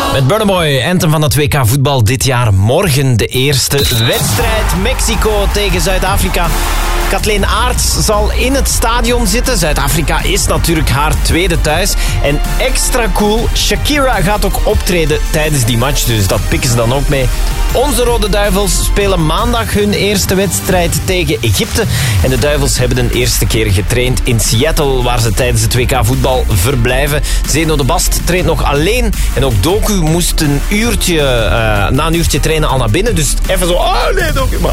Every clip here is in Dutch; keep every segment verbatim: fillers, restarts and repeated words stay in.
Met Burna Boy, anthem van het W K voetbal dit jaar. Morgen de eerste wedstrijd. Mexico tegen Zuid-Afrika. Kathleen Aerts zal in het stadion zitten. Zuid-Afrika is natuurlijk haar tweede thuis. En extra cool, Shakira gaat ook optreden tijdens die match. Dus dat pikken ze dan ook mee. Onze Rode Duivels spelen maandag hun eerste wedstrijd tegen Egypte. En de Duivels hebben een eerste keer getraind in Seattle, waar ze tijdens het W K voetbal verblijven. Zeno de Bast traint nog alleen. En ook Doku moest een uurtje, uh, na een uurtje trainen al naar binnen. Dus even zo, oh nee Doku, maar...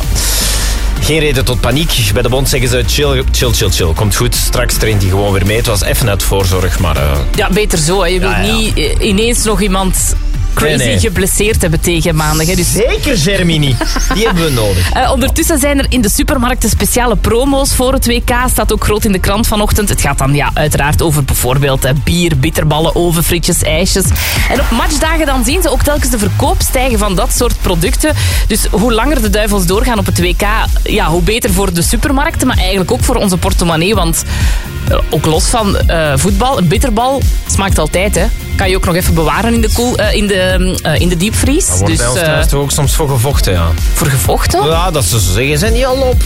Geen reden tot paniek. Bij de bond zeggen ze chill, chill, chill, chill. Komt goed, straks traint hij gewoon weer mee. Het was even uit voorzorg, maar... Uh... Ja, beter zo. Hè. Je wilt ja, ja. niet uh, ineens nog iemand... crazy nee, nee. geblesseerd hebben tegen maandag. Hè. Dus... Zeker, Germini. Die hebben we nodig. Uh, ondertussen zijn er in de supermarkten speciale promo's voor het W K. Staat ook groot in de krant vanochtend. Het gaat dan ja, uiteraard over bijvoorbeeld uh, bier, bitterballen, ovenfrietjes, ijsjes. En op matchdagen dan zien ze ook telkens de verkoop stijgen van dat soort producten. Dus hoe langer de Duivels doorgaan op het W K, ja, hoe beter voor de supermarkten, maar eigenlijk ook voor onze portemonnee. Want uh, ook los van uh, voetbal, een bitterbal smaakt altijd, hè. Kan je ook nog even bewaren in de, koel, uh, in de, uh, in de diepvries. Daar wordt dus, bij ons uh, thuis toch ook soms voor gevochten, ja. Voor gevochten? Ja, dat ze zeggen, zijn niet al op.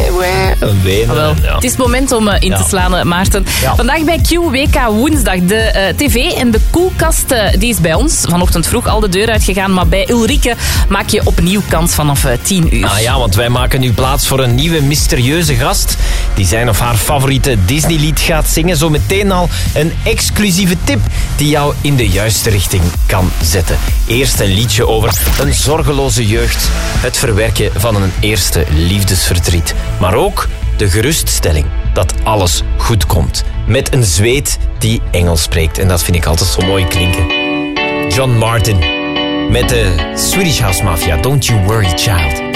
Een wenen. Ah, wel. Ja. Het is het moment om uh, in ja. te slaan, uh, Maarten. Ja. Vandaag bij Q W K woensdag. De uh, tv en de koelkast uh, die is bij ons. Vanochtend vroeg al de deur uitgegaan. Maar bij Ulrike maak je opnieuw kans vanaf uh, tien uur. Ah ja, want wij maken nu plaats voor een nieuwe mysterieuze gast. Die zijn of haar favoriete Disney-lied gaat zingen. Zo meteen al een exclusieve tip die jou in de juiste richting kan zetten. Eerst een liedje over een zorgeloze jeugd. Het verwerken van een eerste liefdesverdriet. Maar ook de geruststelling dat alles goed komt. Met een zweet die Engels spreekt. En dat vind ik altijd zo mooi klinken. John Martin met de Swedish House Mafia. Don't you worry, child.